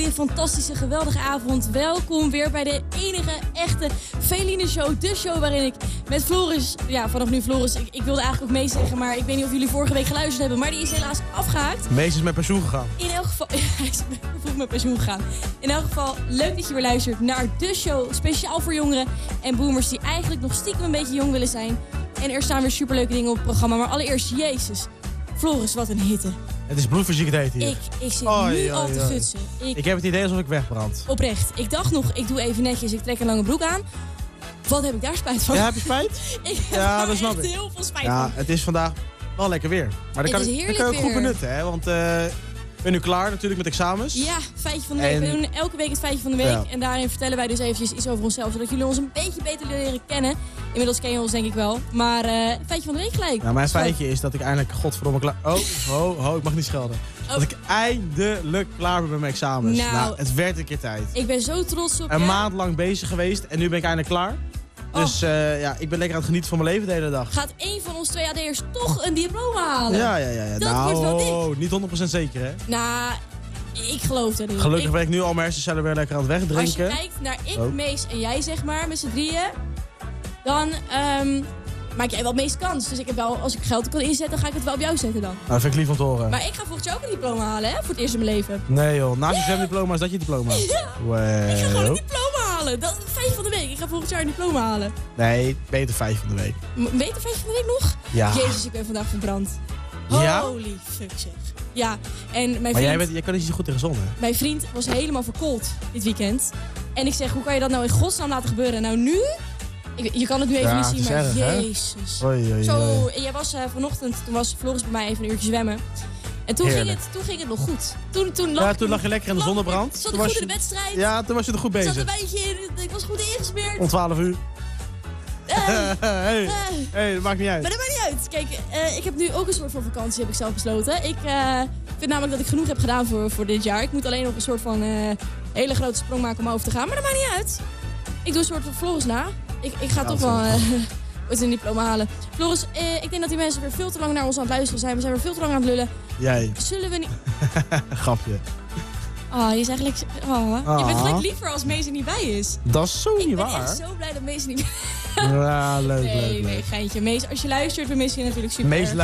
goede, fantastische, geweldige avond. Welkom weer bij de enige echte Feline Show. De show waarin ik met Floris... Ja, vanaf nu Floris. Ik wilde eigenlijk ook Mees zeggen, maar ik weet niet of jullie vorige week geluisterd hebben. Maar die is helaas afgehaakt. Mees is met pensioen gegaan. In elk geval... hij is vroeg met pensioen gegaan. In elk geval, leuk dat je weer luistert naar de show. Speciaal voor jongeren en boomers die eigenlijk nog stiekem een beetje jong willen zijn. En er staan weer superleuke dingen op het programma. Maar allereerst, Jezus. Floris, wat een hitte. Het is bloedverziekt heet hier. Ik zit nu al te gutsen. Ik heb het idee alsof ik wegbrand. Oprecht. Ik dacht nog, ik doe even netjes, ik trek een lange broek aan. Wat heb ik daar spijt van? Ja, heb je spijt? Ik heb dat snap echt ik. heel veel spijt Ja, van. het is vandaag wel lekker weer. Maar dat Het is kan heerlijk je ook goed weer. benutten, hè? Want ik ben nu klaar natuurlijk met examens. Ja, feitje van de week. We doen elke week het feitje van de week. Ja. En daarin vertellen wij dus eventjes iets over onszelf. Zodat jullie ons een beetje beter leren kennen. Inmiddels ken je ons denk ik wel. Maar feitje van de week gelijk. Nou, mijn feitje is dat ik eindelijk godverdomme klaar... Oh, ik mag niet schelden. Dat ik eindelijk klaar ben met mijn examens. Nou, het werd een keer tijd. Ik ben zo trots op je. Een maand lang bezig geweest en nu ben ik eindelijk klaar. Dus ik ben lekker aan het genieten van mijn leven de hele dag. Gaat één van ons 2 AD'ers toch een diploma halen? Ja. Dat wordt wel dik. Niet 100% zeker, hè? Nou, ik geloof er niet. Gelukkig ben ik nu al mijn hersencellen weer lekker aan het wegdrinken. Als je kijkt naar ik, Mees en jij, zeg maar, met z'n drieën, dan maak jij wel het meeste kans. Dus ik heb wel, als ik geld kan inzetten, ga ik het wel op jou zetten dan. Nou, dat vind ik lief om te horen. Maar ik ga volgend jaar ook een diploma halen, hè? Voor het eerst in mijn leven. Nee joh, naast je zwemdiploma is dat je diploma. Ja. Well. Ik ga gewoon een diploma halen. Dat is 5 van de week. Ik ga volgend jaar een diploma halen. Nee, beter 5 van de week. Weet je 5 van de week nog? Ja. Jezus, ik ben vandaag verbrand. Ja? Holy fuck zeg. Ja, en mijn Maar vriend, jij kan niet zo goed tegen zon, hè? mijn vriend was helemaal verkoold dit weekend. En ik zeg, hoe kan je dat nou in godsnaam laten gebeuren? Nou nu, je kan het nu even Ja, niet het zien, is maar erg, hè? Jezus. Oei. Zo, en jij was vanochtend, toen was Floris bij mij even een uurtje zwemmen. En toen ging het nog goed. Toen lag je lekker in de zonnebrand. Zat Toen ik was goed in de je- wedstrijd. Ja, toen was je er goed Zat bezig. een beetje in, ik was goed ingesmeerd. Om 12 uur. Eh, Hey, dat maakt niet uit. Maar dat maakt niet uit. Kijk, ik heb nu ook een soort van vakantie, heb ik zelf besloten. Ik vind namelijk dat ik genoeg heb gedaan voor dit jaar. Ik moet alleen nog een soort van hele grote sprong maken om over te gaan. Maar dat maakt niet uit. Ik doe een soort van Floris na. Ik ga toch wel ooit een diploma halen. Floris, ik denk dat die mensen weer veel te lang naar ons aan het luisteren zijn. We zijn weer veel te lang aan het lullen. Jij, Zullen we niet... grapje. Je is eigenlijk... Je bent gelijk liever als Mees er niet bij is. Dat is zo Ik niet ben waar. echt zo blij dat Mees er niet bij is. Ja, leuk. Nee, geintje. Mees, als je luistert, we missen je natuurlijk super Mees erg.